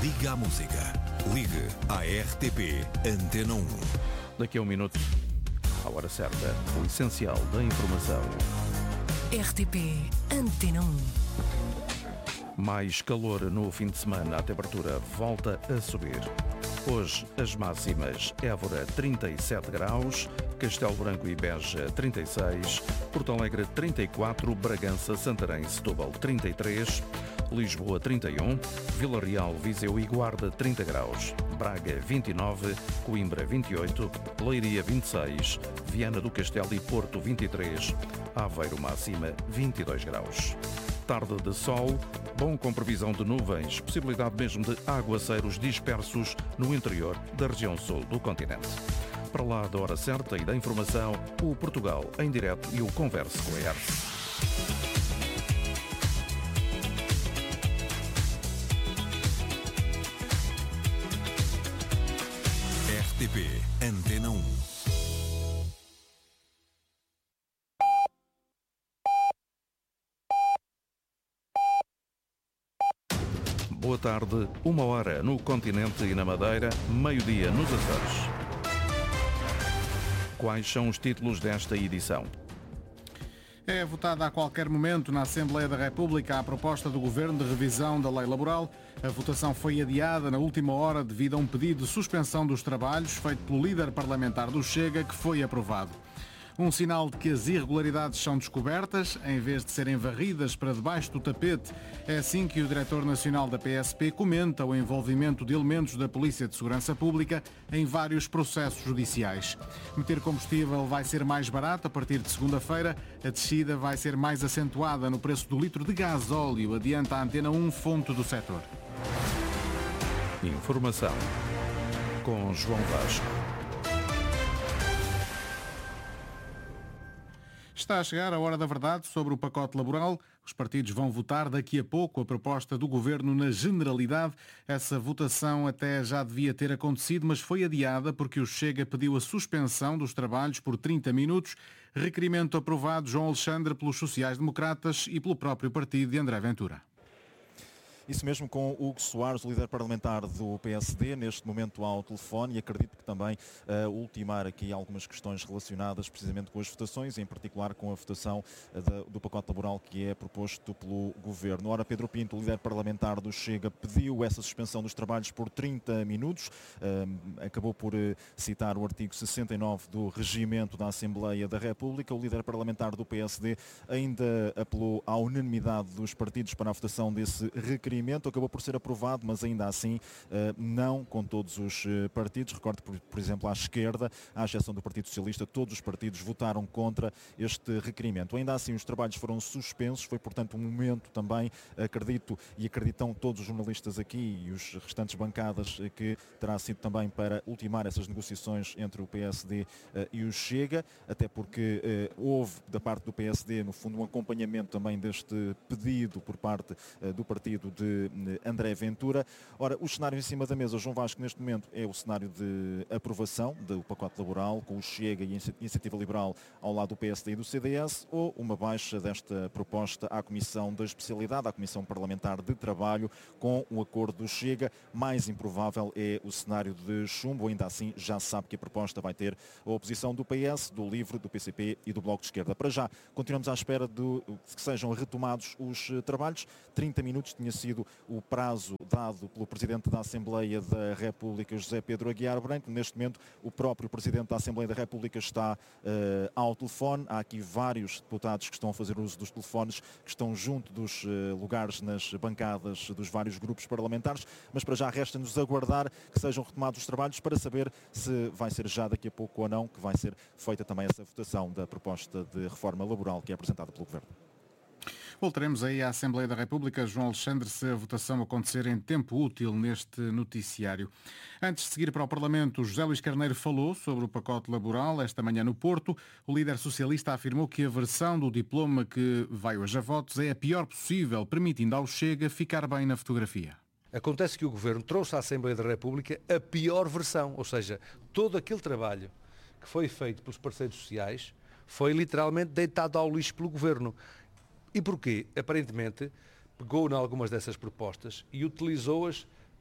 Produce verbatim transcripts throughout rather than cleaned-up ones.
Liga à música. Ligue à R T P Antena um. Daqui a um minuto, à hora certa, o essencial da informação. R T P Antena um. Mais calor no fim de semana, a temperatura volta a subir. Hoje, as máximas: Évora trinta e sete graus, Castelo Branco e Beja trinta e seis, Porto Alegre trinta e quatro, Bragança, Santarém e Setúbal trinta e três, Lisboa trinta e um, Vila Real, Viseu e Guarda trinta graus, Braga vinte e nove, Coimbra vinte e oito, Leiria vinte e seis, Viana do Castelo e Porto vinte e três, Aveiro máxima vinte e dois graus. Tarde de sol, bom com previsão de nuvens, possibilidade mesmo de aguaceiros dispersos no interior da região sul do continente. Para lá da hora certa e da informação, o Portugal em direto e o Converse com a R S. R T P Antena um. Boa tarde, uma hora no continente e na Madeira, meio-dia nos Açores. Quais são os títulos desta edição? É votada a qualquer momento na Assembleia da República a proposta do Governo de revisão da lei laboral. A votação foi adiada na última hora devido a um pedido de suspensão dos trabalhos feito pelo líder parlamentar do Chega, que foi aprovado. Um sinal de que as irregularidades são descobertas, em vez de serem varridas para debaixo do tapete. É assim que o diretor nacional da P S P comenta o envolvimento de elementos da Polícia de Segurança Pública em vários processos judiciais. Meter combustível vai ser mais barato a partir de segunda-feira. A descida vai ser mais acentuada no preço do litro de gasóleo, adianta a Antena um, fonte do setor. Informação com João Vasco. Está a chegar a hora da verdade sobre o pacote laboral. Os partidos vão votar daqui a pouco a proposta do Governo na generalidade. Essa votação até já devia ter acontecido, mas foi adiada porque o Chega pediu a suspensão dos trabalhos por trinta minutos. Requerimento aprovado, João Alexandre, pelos sociais-democratas e pelo próprio partido de André Ventura. Isso mesmo, com Hugo Soares, o líder parlamentar do P S D, neste momento ao telefone, e acredito que também uh, ultimar aqui algumas questões relacionadas precisamente com as votações, em particular com a votação uh, da, do pacote laboral que é proposto pelo Governo. Ora, Pedro Pinto, o líder parlamentar do Chega, pediu essa suspensão dos trabalhos por trinta minutos, uh, acabou por uh, citar o artigo sessenta e nove do Regimento da Assembleia da República. O líder parlamentar do P S D ainda apelou à unanimidade dos partidos para a votação desse requerimento. Acabou por ser aprovado, mas ainda assim não com todos os partidos. Recordo, por, por exemplo, à esquerda, à exceção do Partido Socialista, todos os partidos votaram contra este requerimento. Ainda assim, os trabalhos foram suspensos. Foi, portanto, um momento também, acredito, e acreditam todos os jornalistas aqui e os restantes bancadas, que terá sido também para ultimar essas negociações entre o P S D e o Chega, até porque houve, da parte do P S D, no fundo, um acompanhamento também deste pedido por parte do partido de André Ventura. Ora, o cenário em cima da mesa, João Vasco, neste momento é o cenário de aprovação do pacote laboral, com o Chega e a Iniciativa Liberal ao lado do P S D e do C D S, ou uma baixa desta proposta à Comissão da Especialidade, à Comissão Parlamentar de Trabalho, com o acordo do Chega. Mais improvável é o cenário de chumbo. Ainda assim, já se sabe que a proposta vai ter a oposição do P S, do LIVRE, do P C P e do Bloco de Esquerda. Para já, continuamos à espera de que sejam retomados os trabalhos. trinta minutos tinha sido o prazo dado pelo Presidente da Assembleia da República, José Pedro Aguiar Branco. Neste momento, o próprio Presidente da Assembleia da República está uh, ao telefone. Há aqui vários deputados que estão a fazer uso dos telefones, que estão junto dos uh, lugares nas bancadas dos vários grupos parlamentares, mas para já resta-nos aguardar que sejam retomados os trabalhos para saber se vai ser já daqui a pouco ou não que vai ser feita também essa votação da proposta de reforma laboral que é apresentada pelo Governo. Voltaremos aí à Assembleia da República, João Alexandre, se a votação acontecer em tempo útil neste noticiário. Antes de seguir para o Parlamento, José Luís Carneiro falou sobre o pacote laboral esta manhã no Porto. O líder socialista afirmou que a versão do diploma que vai hoje a votos é a pior possível, permitindo ao Chega ficar bem na fotografia. Acontece que o Governo trouxe à Assembleia da República a pior versão, ou seja, todo aquele trabalho que foi feito pelos parceiros sociais foi literalmente deitado ao lixo pelo Governo. E porquê? Aparentemente, pegou em algumas dessas propostas e utilizou-as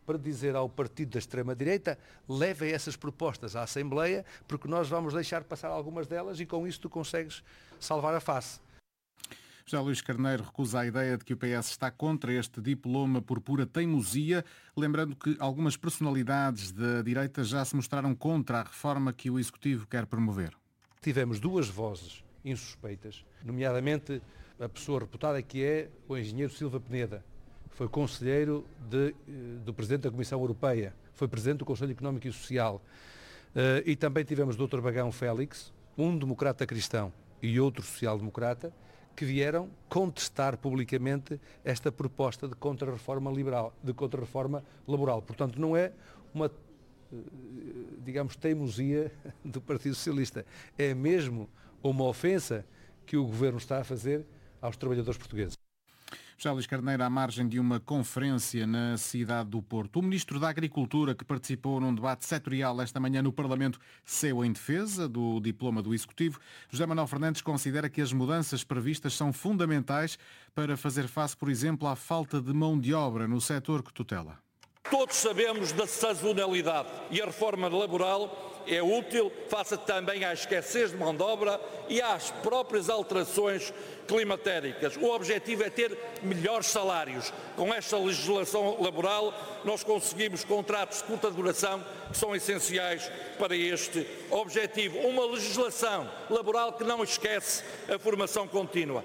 para dizer ao partido da extrema-direita, leve essas propostas à Assembleia, porque nós vamos deixar passar algumas delas e com isso tu consegues salvar a face. José Luís Carneiro recusa a ideia de que o P S está contra este diploma por pura teimosia, lembrando que algumas personalidades da direita já se mostraram contra a reforma que o Executivo quer promover. Tivemos duas vozes insuspeitas, nomeadamente a pessoa reputada que é o engenheiro Silva Peneda, foi conselheiro de, do Presidente da Comissão Europeia, foi Presidente do Conselho Económico e Social. Uh, e também tivemos o doutor Bagão Félix, um democrata cristão e outro social-democrata, que vieram contestar publicamente esta proposta de contra-reforma liberal, de contra-reforma laboral. Portanto, não é uma, digamos, teimosia do Partido Socialista. É mesmo uma ofensa que o Governo está a fazer aos trabalhadores portugueses. José Luís Carneiro, à margem de uma conferência na cidade do Porto. O Ministro da Agricultura, que participou num debate setorial esta manhã no Parlamento, saiu em defesa do diploma do Executivo. José Manuel Fernandes considera que as mudanças previstas são fundamentais para fazer face, por exemplo, à falta de mão de obra no setor que tutela. Todos sabemos da sazonalidade e a reforma laboral é útil face também à escassez de mão de obra e às próprias alterações climatéricas. O objetivo é ter melhores salários. Com esta legislação laboral nós conseguimos contratos de curta duração que são essenciais para este objetivo. Uma legislação laboral que não esquece a formação contínua.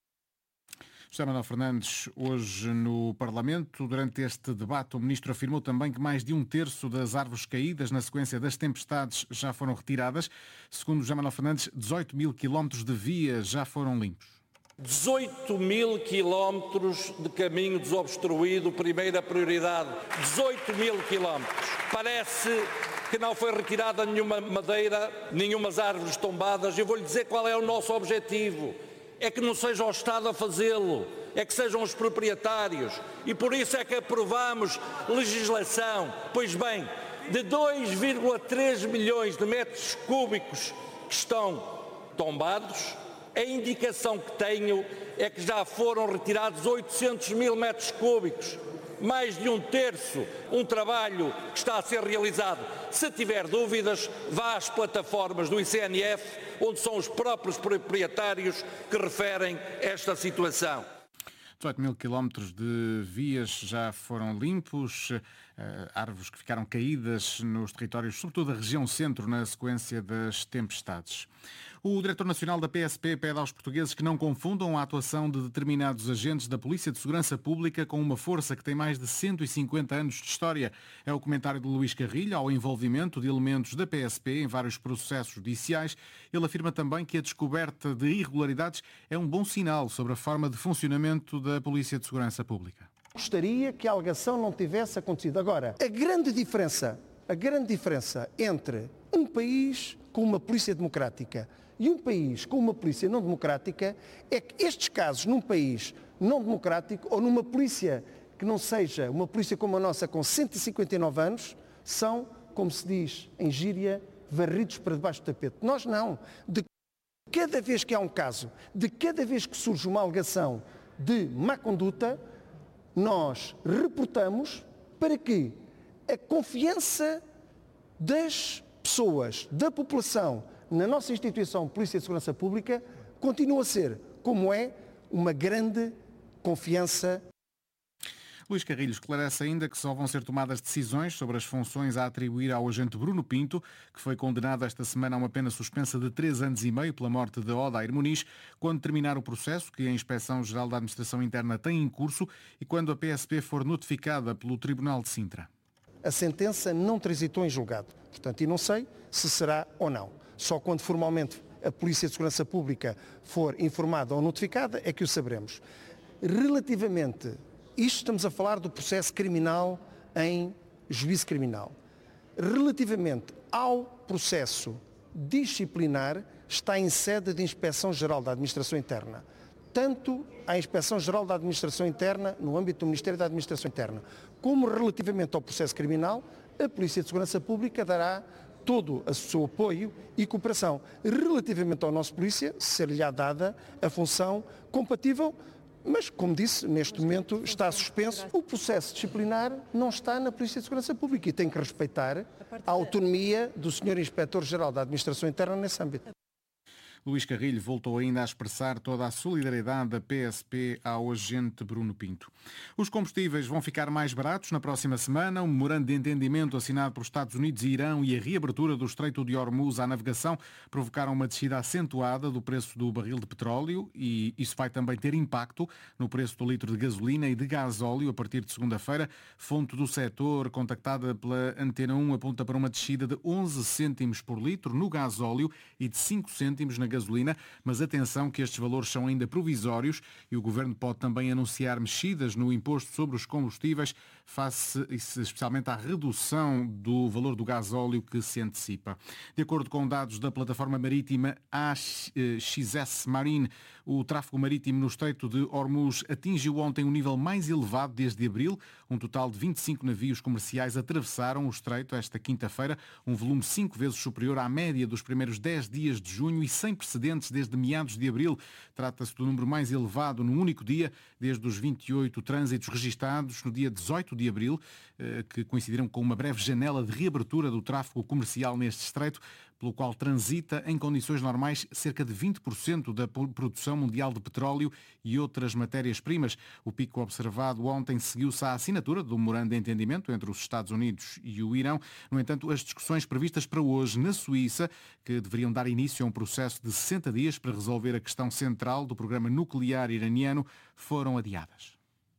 José Manuel Fernandes, hoje no Parlamento, durante este debate, o Ministro afirmou também que mais de um terço das árvores caídas na sequência das tempestades já foram retiradas. Segundo José Manuel Fernandes, dezoito mil quilómetros de vias já foram limpos. dezoito mil quilómetros de caminho desobstruído, primeira prioridade. dezoito mil quilómetros. Parece que não foi retirada nenhuma madeira, nenhumas árvores tombadas. Eu vou-lhe dizer qual é o nosso objetivo. É que não seja o Estado a fazê-lo, é que sejam os proprietários. E por isso é que aprovamos legislação, pois bem, de dois vírgula três milhões de metros cúbicos que estão tombados, a indicação que tenho é que já foram retirados oitocentos mil metros cúbicos, mais de um terço, um trabalho que está a ser realizado. Se tiver dúvidas, vá às plataformas do I C N F, onde são os próprios proprietários que referem esta situação. dezoito mil quilómetros de vias já foram limpos, uh, árvores que ficaram caídas nos territórios, sobretudo da região centro, na sequência das tempestades. O diretor nacional da P S P pede aos portugueses que não confundam a atuação de determinados agentes da Polícia de Segurança Pública com uma força que tem mais de cento e cinquenta anos de história. É o comentário de Luís Carrilho ao envolvimento de elementos da P S P em vários processos judiciais. Ele afirma também que a descoberta de irregularidades é um bom sinal sobre a forma de funcionamento da Polícia de Segurança Pública. Gostaria que a alegação não tivesse acontecido. Agora, a grande diferença, a grande diferença entre um país com uma polícia democrática e um país com uma polícia não democrática é que estes casos num país não democrático ou numa polícia que não seja uma polícia como a nossa com cento e cinquenta e nove anos são, como se diz em gíria, varridos para debaixo do tapete. Nós não. De cada vez que há um caso, de cada vez que surge uma alegação de má conduta, nós reportamos para que a confiança das pessoas, da população, na nossa instituição Polícia de Segurança Pública, continue a ser, como é, uma grande confiança. Luís Carrilho esclarece ainda que só vão ser tomadas decisões sobre as funções a atribuir ao agente Bruno Pinto, que foi condenado esta semana a uma pena suspensa de três anos e meio pela morte de Odair Muniz, quando terminar o processo que a Inspeção-Geral da Administração Interna tem em curso e quando a P S P for notificada pelo Tribunal de Sintra. A sentença não transitou em julgado, portanto, e não sei se será ou não. Só quando formalmente a Polícia de Segurança Pública for informada ou notificada é que o saberemos. Relativamente, isto estamos a falar do processo criminal em juízo criminal. Relativamente ao processo disciplinar, está em sede de Inspeção-Geral da Administração Interna. Tanto a Inspeção-Geral da Administração Interna, no âmbito do Ministério da Administração Interna, como relativamente ao processo criminal, a Polícia de Segurança Pública dará todo o seu apoio e cooperação. Relativamente ao nosso polícia, ser-lhe-á dada a função compatível Mas, como disse, neste momento está suspenso. O processo disciplinar não está na Polícia de Segurança Pública e tem que respeitar a autonomia do senhor Inspetor-Geral da Administração Interna nesse âmbito. Luís Carrilho voltou ainda a expressar toda a solidariedade da P S P ao agente Bruno Pinto. Os combustíveis vão ficar mais baratos na próxima semana. Um memorando de entendimento assinado pelos Estados Unidos e Irão e a reabertura do Estreito de Hormuz à navegação provocaram uma descida acentuada do preço do barril de petróleo e isso vai também ter impacto no preço do litro de gasolina e de gasóleo a partir de segunda-feira. Fonte do setor contactada pela Antena um aponta para uma descida de onze cêntimos por litro no gasóleo e de cinco cêntimos na gasolina, mas atenção que estes valores são ainda provisórios e o Governo pode também anunciar mexidas no imposto sobre os combustíveis face especialmente à redução do valor do gasóleo que se antecipa. De acordo com dados da plataforma marítima A X S Marine, o tráfego marítimo no Estreito de Hormuz atingiu ontem um nível mais elevado desde abril. Um total de vinte e cinco navios comerciais atravessaram o Estreito esta quinta-feira, um volume cinco vezes superior à média dos primeiros dez dias de junho e sem precedentes desde meados de abril. Trata-se do número mais elevado num único dia, desde os vinte e oito trânsitos registados no dia dezoito de abril, que coincidiram com uma breve janela de reabertura do tráfego comercial neste estreito, pelo qual transita em condições normais cerca de vinte por cento da produção mundial de petróleo e outras matérias-primas. O pico observado ontem seguiu-se à assinatura do memorando de entendimento entre os Estados Unidos e o Irão. No entanto, as discussões previstas para hoje na Suíça, que deveriam dar início a um processo de sessenta dias para resolver a questão central do programa nuclear iraniano, foram adiadas.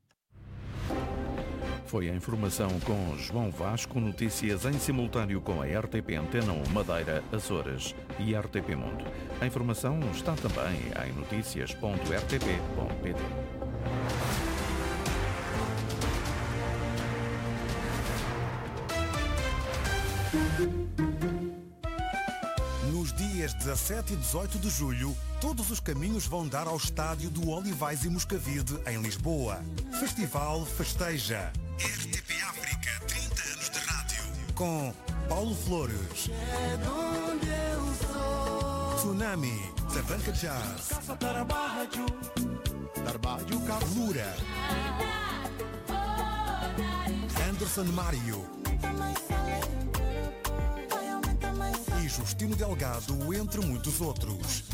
Foi a informação com João Vasco, notícias em simultâneo com a R T P Antena um Madeira, Açores e R T P Mundo. A informação está também em notícias ponto r t p ponto p t. Nos dias dezassete e dezoito de julho, todos os caminhos vão dar ao estádio do Olivais e Moscavide, em Lisboa. Festival Festeja. R T P África, trinta anos de rádio. Com Paulo Flores, Tsunami, Tabanca Jazz, Lura, Anderson Mário e Justino Delgado, entre muitos outros.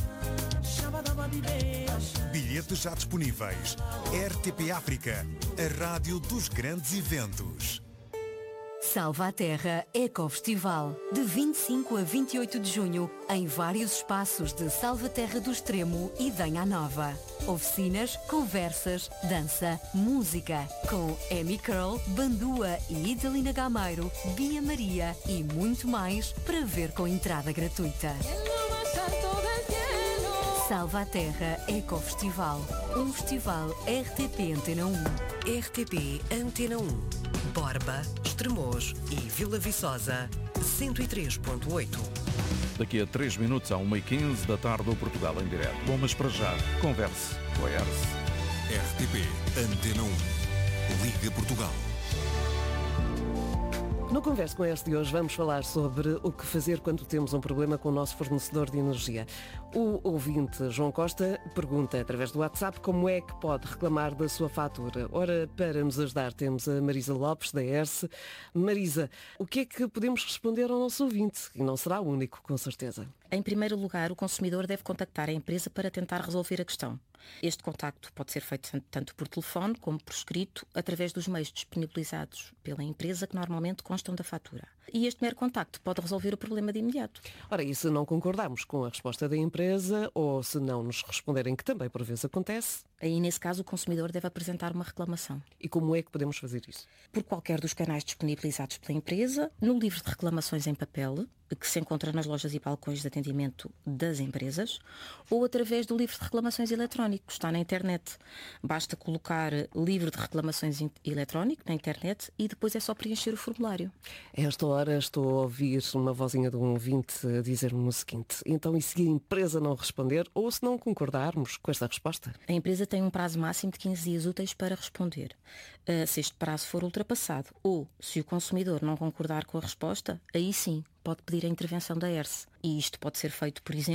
Bilhetes já disponíveis. R T P África, a rádio dos grandes eventos. Salva a Terra Ecofestival, de vinte e cinco a vinte e oito de junho, em vários espaços de Salvaterra do Extremo e Danha Nova. Oficinas, conversas, dança, música, com Amy Curl, Bandua e Idalina Gameiro, Bia Maria e muito mais, para ver com entrada gratuita. Salva a Terra Ecofestival, um festival R T P Antena um. R T P Antena um. Borba, Estremoz e Vila Viçosa, cento e três ponto oito. Daqui a três minutos, à uma e quinze da tarde, o Portugal em direto. Bom, mas para já, converse com a ERSE. R T P Antena um. Liga Portugal. No Converso com a ERSE de hoje vamos falar sobre o que fazer quando temos um problema com o nosso fornecedor de energia. O ouvinte João Costa pergunta através do WhatsApp como é que pode reclamar da sua fatura. Ora, para nos ajudar temos a Marisa Lopes, da ERSE. Marisa, o que é que podemos responder ao nosso ouvinte? E não será o único, com certeza. Em primeiro lugar, o consumidor deve contactar a empresa para tentar resolver a questão. Este contacto pode ser feito tanto por telefone como por escrito, através dos meios disponibilizados pela empresa que normalmente constam da fatura. E este mero contacto pode resolver o problema de imediato. Ora, e se não concordarmos com a resposta da empresa, ou se não nos responderem, que também por vezes acontece? Aí, nesse caso, o consumidor deve apresentar uma reclamação. E como é que podemos fazer isso? Por qualquer dos canais disponibilizados pela empresa, no livro de reclamações em papel, que se encontra nas lojas e balcões de atendimento das empresas, ou através do livro de reclamações eletrónico, que está na internet. Basta colocar livro de reclamações eletrónico na internet e depois é só preencher o formulário. A esta hora estou a ouvir uma vozinha de um ouvinte a dizer-me o seguinte: então, e se a empresa não responder ou se não concordarmos com esta resposta? A empresa tem um prazo máximo de quinze dias úteis para responder. Uh, se este prazo for ultrapassado ou se o consumidor não concordar com a resposta, aí sim pode pedir a intervenção da ERSE. E isto pode ser feito, por exemplo,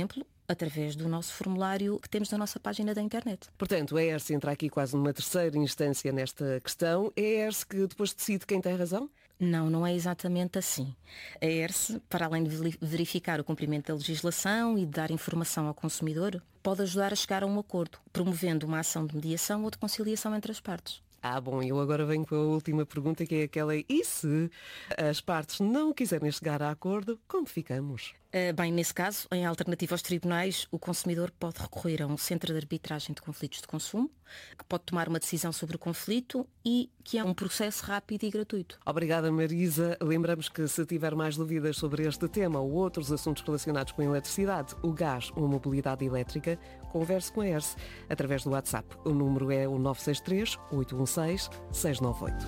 através do nosso formulário que temos na nossa página da internet. Portanto, a E R S entra aqui quase numa terceira instância nesta questão. É a E R S que depois decide quem tem razão? Não, não é exatamente assim. A E R S, para além de verificar o cumprimento da legislação e de dar informação ao consumidor, pode ajudar a chegar a um acordo, promovendo uma ação de mediação ou de conciliação entre as partes. Ah, bom, eu agora venho com a última pergunta, que é aquela, e se as partes não quiserem chegar a acordo, como ficamos? Uh, bem, nesse caso, em alternativa aos tribunais, o consumidor pode recorrer a um centro de arbitragem de conflitos de consumo, que pode tomar uma decisão sobre o conflito e que é um processo rápido e gratuito. Obrigada, Marisa. Lembramos que se tiver mais dúvidas sobre este tema ou outros assuntos relacionados com a eletricidade, o gás ou a mobilidade elétrica, converse com a E R S através do WhatsApp. O número é o nove seis três, oito um seis, seis nove oito.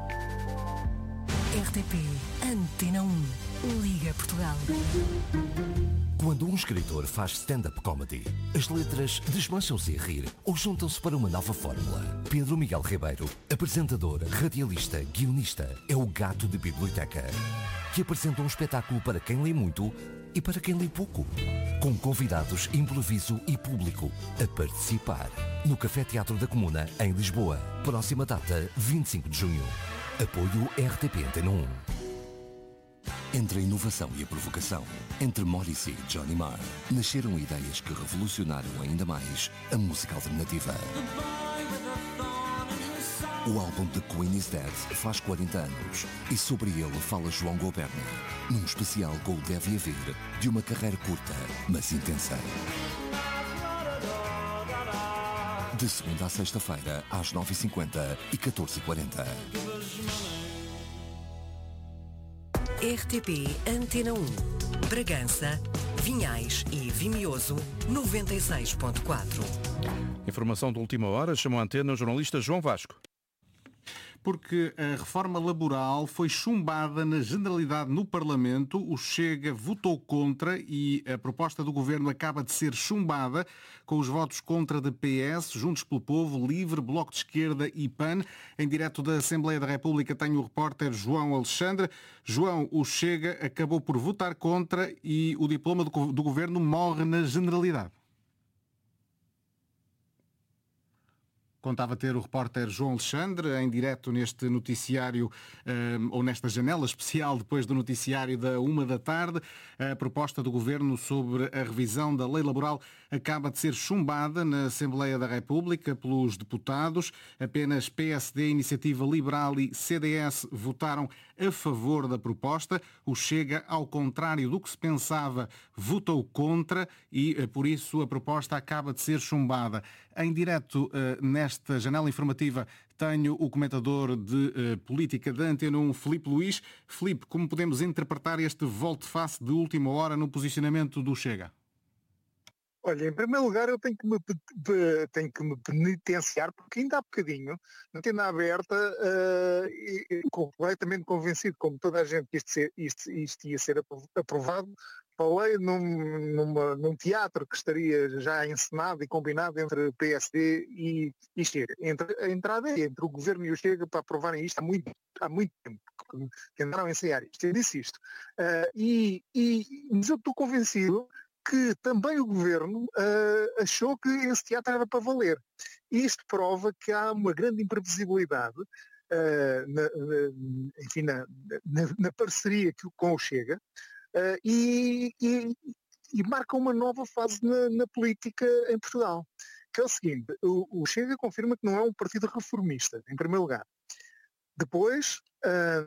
R T P Antena um. Liga Portugal. Quando um escritor faz stand-up comedy, as letras desmancham-se a rir ou juntam-se para uma nova fórmula. Pedro Miguel Ribeiro, apresentador, radialista, guionista, é o gato de biblioteca, que apresenta um espetáculo para quem lê muito e para quem lê pouco. Com convidados, improviso e público a participar. No Café Teatro da Comuna, em Lisboa. Próxima data, vinte e cinco de junho. Apoio R T P Antena um. Entre a inovação e a provocação, entre Morrissey e Johnny Marr, nasceram ideias que revolucionaram ainda mais a música alternativa. O álbum The Queen is Dead faz quarenta anos e sobre ele fala João Goberna, num especial com o Deve Haver de uma carreira curta, mas intensa. De segunda a sexta-feira, às nove e cinquenta e catorze e quarenta. R T P Antena um. Bragança, Vinhais e Vimioso, noventa e seis ponto quatro. Informação de última hora, chamou a antena o jornalista João Vasco. Porque a reforma laboral foi chumbada na generalidade no Parlamento, o Chega votou contra e a proposta do Governo acaba de ser chumbada com os votos contra de P S, Juntos pelo Povo, Livre, Bloco de Esquerda e P A N. Em direto da Assembleia da República tenho o repórter João Alexandre. João, o Chega acabou por votar contra e o diploma do, do Governo morre na generalidade. Contava ter o repórter João Alexandre em direto neste noticiário, um, ou nesta janela especial depois do noticiário da uma da tarde. A proposta do Governo sobre a revisão da lei laboral acaba de ser chumbada na Assembleia da República pelos deputados. Apenas P S D, Iniciativa Liberal e C D S votaram a favor da proposta. O Chega, ao contrário do que se pensava, votou contra e, por isso, a proposta acaba de ser chumbada. Em direto, nesta janela informativa, tenho o comentador de política da Antena um, Filipe Luís. Filipe, como podemos interpretar este volte-face de última hora no posicionamento do Chega? Olha, em primeiro lugar eu tenho que me, tenho que me penitenciar, porque ainda há bocadinho, na antena aberta, uh, e, e, completamente convencido, como toda a gente, que isto, ser, isto, isto ia ser aprovado, falei num, numa, num teatro que estaria já encenado e combinado entre P S D e, e Chega. Entre, a entrada é entre o Governo e o Chega para aprovarem isto há muito, há muito tempo, que andaram a ensaiar isto. Eu disse isto. Uh, e, e, mas eu estou convencido que também o Governo uh, achou que esse teatro era para valer. Isto prova que há uma grande imprevisibilidade uh, na, na, enfim, na, na, na parceria que, com o Chega uh, e, e, e marca uma nova fase na, na política em Portugal. Que é o seguinte, o, o Chega confirma que não é um partido reformista, em primeiro lugar. Depois, uh,